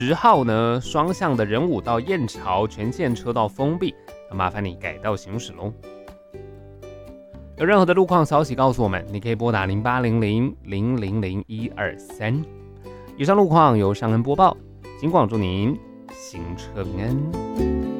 10号呢，双向的仁武到燕巢全线车道封闭，麻烦你改道行驶喽。有任何的路况消息告诉我们，你可以拨打0800-000-123。以上路况由尚恩播报，警广祝您行车平安。